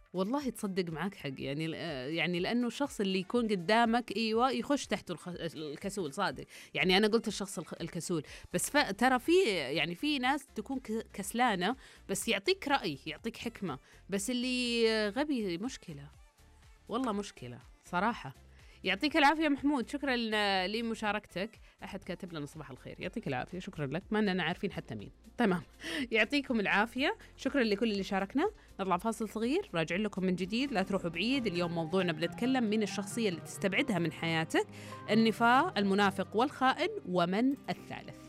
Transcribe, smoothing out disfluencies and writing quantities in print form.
والله تصدق معاك حق يعني يعني لأنه الشخص اللي يكون قدامك أيوة يخش تحته الكسول صادق. يعني أنا قلت الشخص الكسول بس ترى في يعني في ناس تكون كسلانة بس يعطيك رأي يعطيك حكمة، بس اللي غبي مشكلة والله مشكلة صراحة. يعطيك العافية محمود، شكرا لمشاركتك. أحد كاتب لنا صباح الخير، يعطيك العافية شكرا لك، ما أننا عارفين حتى مين. تمام يعطيكم العافية، شكرا لكل اللي شاركنا. نطلع فاصل صغير راجع لكم من جديد، لا تروحوا بعيد. اليوم موضوعنا بنتكلم من الشخصية اللي تستبعدها من حياتك، النفاق، المنافق والخائن، ومن الثالث.